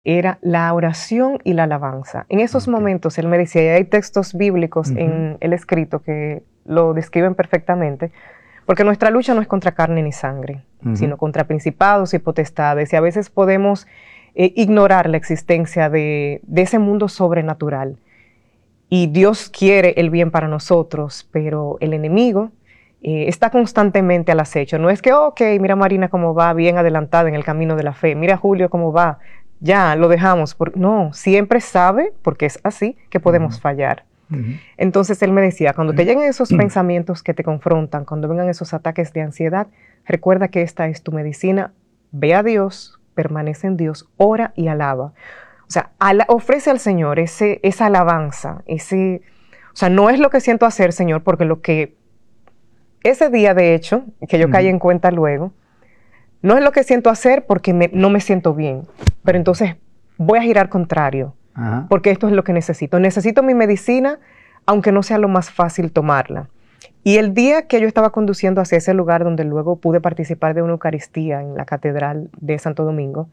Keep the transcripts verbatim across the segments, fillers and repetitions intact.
era la oración y la alabanza. En esos Ok. momentos él me decía, y hay textos bíblicos Ujú. en el escrito que lo describen perfectamente, porque nuestra lucha no es contra carne ni sangre, Ujú. sino contra principados y potestades, y a veces podemos eh, ignorar la existencia de, de ese mundo sobrenatural. Y Dios quiere el bien para nosotros, pero el enemigo eh, está constantemente al acecho. No es que, ok, mira Marina cómo va, bien adelantada en el camino de la fe, mira Julio cómo va, ya lo dejamos. Por... No, siempre sabe, porque es así, que podemos Ujú. fallar. Ujú. Entonces él me decía, cuando te lleguen esos pensamientos que te confrontan, cuando vengan esos ataques de ansiedad, recuerda que esta es tu medicina, ve a Dios, permanece en Dios, ora y alaba. O sea, ala, ofrece al Señor ese, esa alabanza, ese, o sea, no es lo que siento hacer, Señor, porque lo que, ese día de hecho, que yo caí Ujú. en cuenta luego, no es lo que siento hacer porque me, no me siento bien, pero entonces voy a girar contrario, Ajá. porque esto es lo que necesito. Necesito mi medicina, aunque no sea lo más fácil tomarla. Y el día que yo estaba conduciendo hacia ese lugar donde luego pude participar de una Eucaristía en la Catedral de Santo Domingo,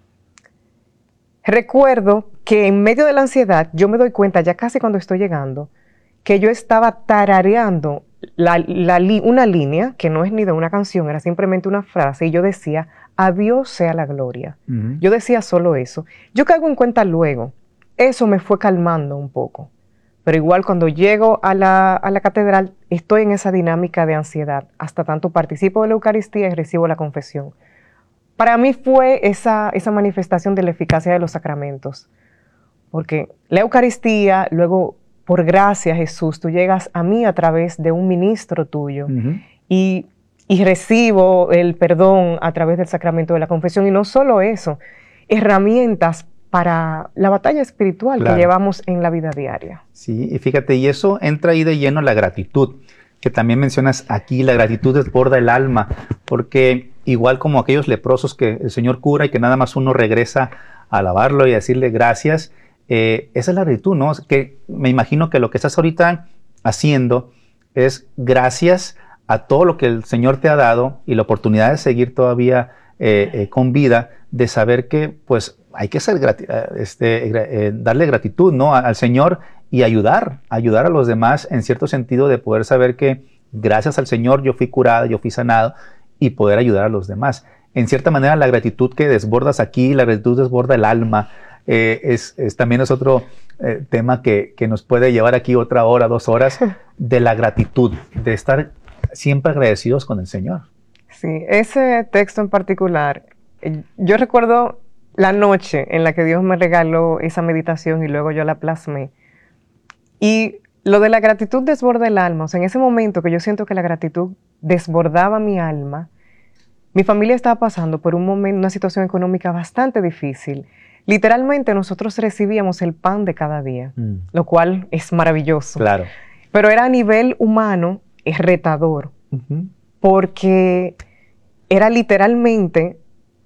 recuerdo que en medio de la ansiedad, yo me doy cuenta, ya casi cuando estoy llegando, que yo estaba tarareando la, la, una línea, que no es ni de una canción, era simplemente una frase, y yo decía, a Dios sea la gloria. Ujú. Yo decía solo eso. Yo caigo en cuenta luego. Eso me fue calmando un poco. Pero igual cuando llego a la, a la catedral, estoy en esa dinámica de ansiedad. Hasta tanto participo de la Eucaristía y recibo la confesión. Para mí fue esa, esa manifestación de la eficacia de los sacramentos. Porque la Eucaristía, luego, por gracia, Jesús, tú llegas a mí a través de un ministro tuyo. Ujú. Y, y recibo el perdón a través del sacramento de la confesión. Y no solo eso, herramientas para la batalla espiritual Claro. que llevamos en la vida diaria. Sí, y fíjate, y eso entra ahí de lleno la gratitud, que también mencionas aquí, la gratitud desborda el alma, porque igual como aquellos leprosos que el Señor cura y que nada más uno regresa a alabarlo y a decirle gracias, eh, esa es la gratitud, ¿no? Que me imagino que lo que estás ahorita haciendo es gracias a todo lo que el Señor te ha dado y la oportunidad de seguir todavía eh, eh, con vida, de saber que pues hay que ser grati este, eh, darle gratitud, ¿no? al Señor y ayudar, ayudar a los demás en cierto sentido, de poder saber que gracias al Señor yo fui curado, yo fui sanado, y poder ayudar a los demás. En cierta manera la gratitud que desbordas aquí, la gratitud desborda el alma, eh, es, es también es otro eh, tema que, que nos puede llevar aquí otra hora, dos horas, de la gratitud, de estar siempre agradecidos con el Señor. Sí, ese texto en particular, eh, yo recuerdo la noche en la que Dios me regaló esa meditación y luego yo la plasmé. Y lo de la gratitud desborda el alma, o sea, en ese momento que yo siento que la gratitud desbordaba mi alma, mi familia estaba pasando por un momento, una situación económica bastante difícil. Literalmente nosotros recibíamos el pan de cada día, Mm. lo cual es maravilloso. Claro. Pero era a nivel humano, es retador, Uh-huh. porque era literalmente,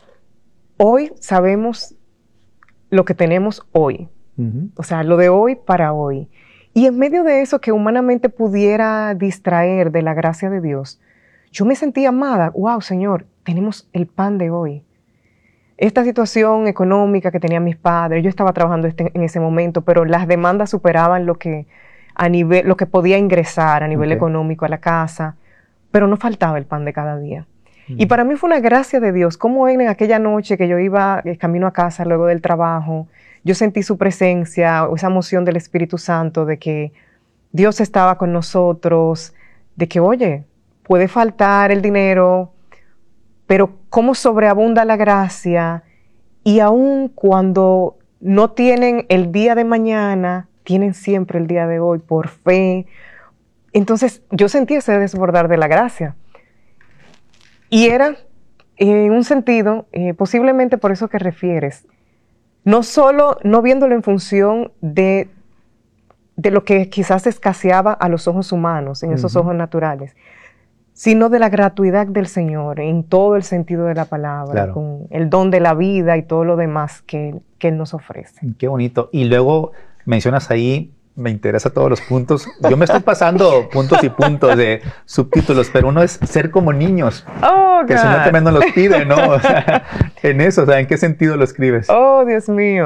hoy sabemos lo que tenemos hoy. Uh-huh. O sea, lo de hoy para hoy. Y en medio de eso que humanamente pudiera distraer de la gracia de Dios, yo me sentía amada. Wow, Señor, tenemos el pan de hoy. Esta situación económica que tenían mis padres, yo estaba trabajando este, en ese momento, pero las demandas superaban lo que, a nivel, lo que podía ingresar a nivel Okay. económico a la casa, pero no faltaba el pan de cada día. Uh-huh. Y para mí fue una gracia de Dios, como en aquella noche que yo iba camino a casa luego del trabajo, yo sentí su presencia, esa emoción del Espíritu Santo, de que Dios estaba con nosotros, de que, oye, puede faltar el dinero, pero cómo sobreabunda la gracia, y aun cuando no tienen el día de mañana, tienen siempre el día de hoy por fe. Entonces yo sentí ese desbordar de la gracia. Y era, en un sentido, eh, posiblemente por eso que refieres, no solo no viéndolo en función de, de lo que quizás escaseaba a los ojos humanos, en esos Uh-huh. ojos naturales, sino de la gratuidad del Señor, en todo el sentido de la palabra, Claro. con el don de la vida y todo lo demás que, que Él nos ofrece. Qué bonito. Y luego mencionas ahí me interesa todos los puntos. Yo me estoy pasando puntos y puntos de subtítulos, pero uno es ser como niños. Oh, que el Señor también nos los pide, ¿no? O sea, en eso, o sea, ¿en qué sentido lo escribes? Oh, Dios mío.